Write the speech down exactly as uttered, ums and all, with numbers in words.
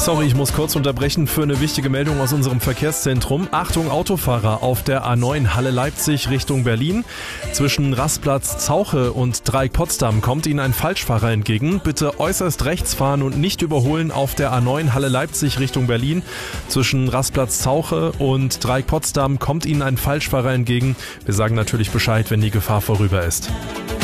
Sorry, ich muss kurz unterbrechen für eine wichtige Meldung aus unserem Verkehrszentrum. Achtung, Autofahrer auf der A neun Halle-Leipzig Richtung Berlin. Zwischen Rastplatz Zauche und Dreieck Potsdam kommt Ihnen ein Falschfahrer entgegen. Bitte äußerst rechts fahren und nicht überholen auf der A neun Halle-Leipzig Richtung Berlin. Zwischen Rastplatz Zauche und Dreieck Potsdam kommt Ihnen ein Falschfahrer entgegen. Wir sagen natürlich Bescheid, wenn die Gefahr vorüber ist.